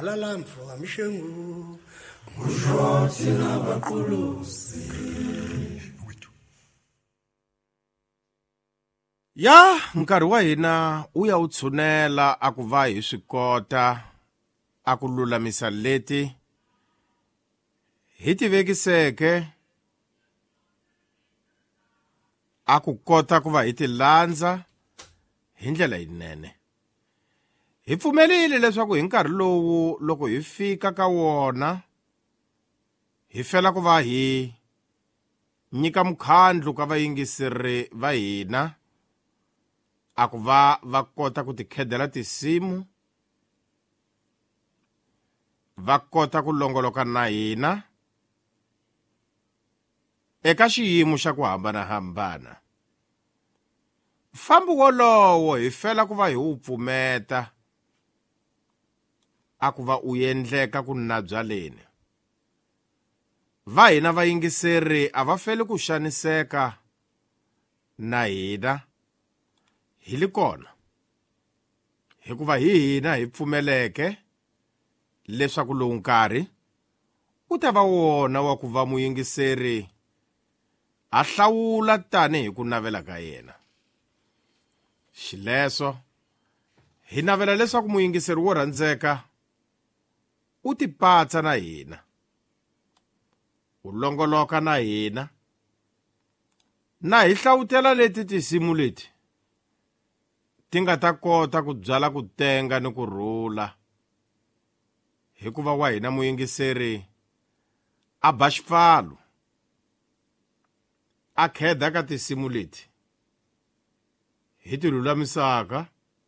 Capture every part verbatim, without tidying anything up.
Ulala mfoka mishengu Ushoti nabaqulusi. Ya nkarhi wa hina u ya u tshunela a ku va hi swi kota a ku lulamisa leti hi ti vekiseke a ku kota ku va hi ti landza hi ndlela yinene. Hi pfumelile leswaku hi nkarhi lowu loko hi fika ka wona hi fela ku va hi nyika mukhandlu ka vayingiseri va hina a ku va va kota ku tikhedela tinsimu, va kota ku longoloka na hina eka xiyimo xa ku hambanahambana. Fambu wolowo hi fela ku va hi wu pfumeta a ku va u endleka ku nabyaleni. Va hina vayingiseri a va feli ku xaniseka na hina hi li kona hikuva hi hina hi pfumeleke leswaku lowu nkarhi u ta va wona wa ku va muyingiseri a hlawula tani hi ku navela ka yena. Xileswo hi navela leswaku muyingiseri wo rhandzeka u tipatsa na hina, u longoloka na hina, na hi hlawutela leti tinsimu leti ti nga ta kota ku byala ku tenga ni ku rhula hikuva wa hina muyingiseri a ba xipfalo a kheda ka tinsimu leti hi ti lulamisaka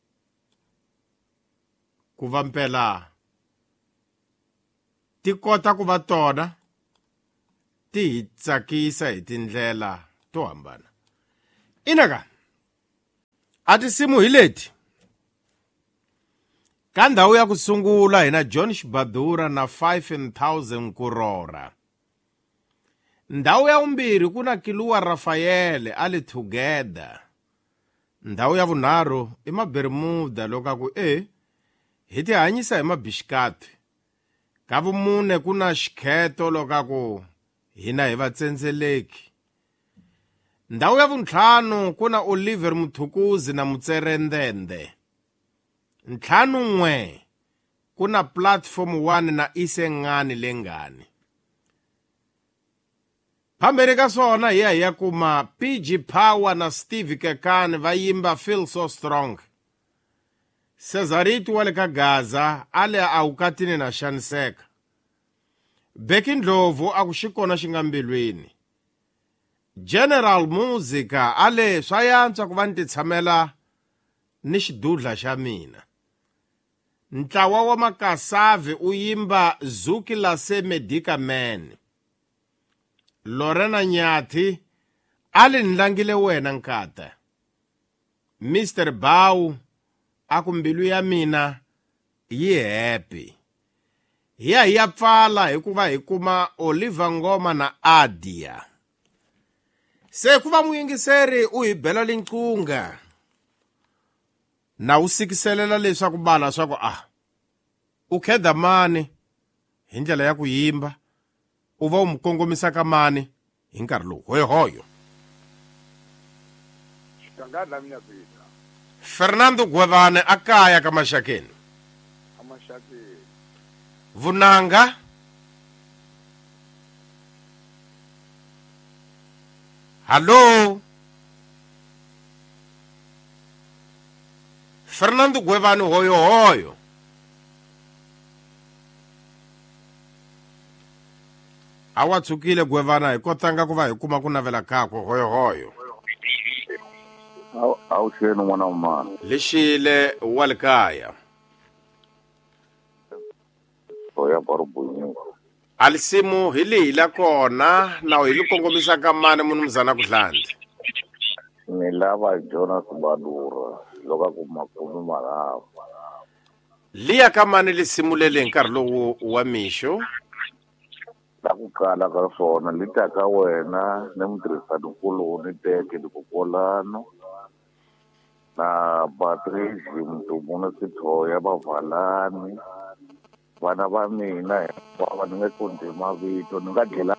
ku va mpela ti kota ku va tona ti hi tsakisa hi tindlela to hambana. Inaka a tinsimu hi leti. Ka ndhawu ya ku sungula hina John Xibadura na five thousand Kurora. Ndhawu ya vumbirhi ku na Kiluwa Rafael ali Together. Ndhawu ya vunharhu i Mabermuda loka ku e hi ti hanyisa hi mabixikati. Ka vumune ku na Xikheto loka ku hina hi vatsenzeleki. Ndhawu ya vuntlhanu ku na Oliver Muthukuzi na Mutserendende. Ntlhanu n'we ku na Platform one na Isengani Lengani. Phambeni ka swona hi ya hi ya kuma P G Power na Steve Kekane va yimba Feel So Strong. Cesarito wa le ka Gaza ale a wukatini na xaniseka. Beki Ndlovu a ku xikona xi nga mbilwini. General Musica ale swa yantswa ku va ni ti tshamela ni xidudla xa mina. Ntlawa wa Makasave u yimba Zuki Lase Medica Man. Lorena Nyathi ale nlangile wena nkata. Mister Bau a ku mbilu ya mina yi happy. Hiya hiya pfala hikuva hi kuma Oliver Ngoma na Adia. Se kuva muyingiseri u hi bela linqunga na u sikiselela leswaku bala swa ku ah u kheda mani hi ndlela ya ku yimba u va u mukongomisa ka mani hi nkarhi lowu hoyo. Xikangala Mnyabhisa. Fernando Gwevane a kaya ka Maxakeni. A Maxakeni. Vunanga Hallo Fernando Gwevane hoyo hoyo. Awa tsukile Gwevana hi kotanga ku va hi kuma ku navela kako hoyo hoyo. Awu xeno n'wana wa mani. Lexile wa le kaya. Oya barubunyi. Alisimu hi lehi la kona na hi li kongomisa ka mani munumzana ku Dlandi. Ni lava Jonas Badura loka ku makumu marhavu. Liya ka mani lisimu lele nkarhi lowu wa mixo. La ku kala ka swona lita ka wena ni mutirhisaninkulu ni teke dikokolano na Patrice Mtumuna Sithoya Bavalani vana va mina hinkwavo ni nge kundi mavito ni nga dlela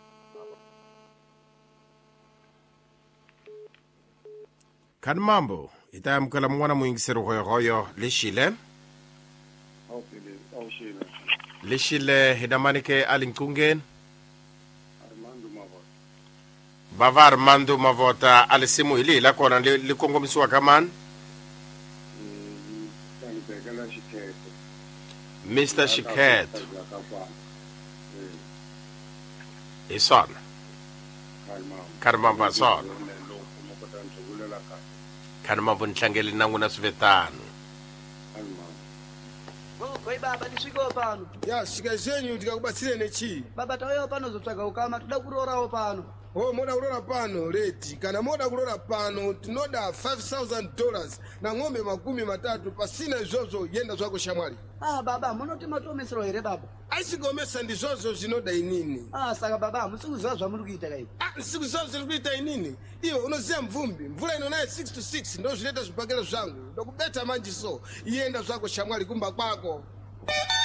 khani mambo hi ta amukela mun'wana muyingiseri hoyohoyo lexile lexile hi na manike a linkungeni bava Armando Mavota a lisimu hi lihi la kona li kongomisiwa ka mani Mister Shiket hi swona khani mambo a swona khani mambo ni tlangeli na n'wina swivetano Koi baba niswiko pano. Ya shika zenyu tikakubatsire nechi. Baba tayo pano zotsvaga ukama toda kurorawo pano. Oh, moda kulora pano reti. Kana moda kulora pano tinoda five thousand dollars na ng'ombe makumi matatu pasina izvozvo yenda zvako shamwari. Ah baba munoti matomesero here baba. Aisigomesa ndizvozvo zvinoda inini. Ah saka baba musikuziva zvamuri kuita kai. Ah ndisikuziva zviri kuita inini. Iwe unoziva mvumbi. Mvura inonaye six to six ndo zvinoita zvibhakero zvangu. Ndokubeta manje so yenda zvako shamwari kumba kwako.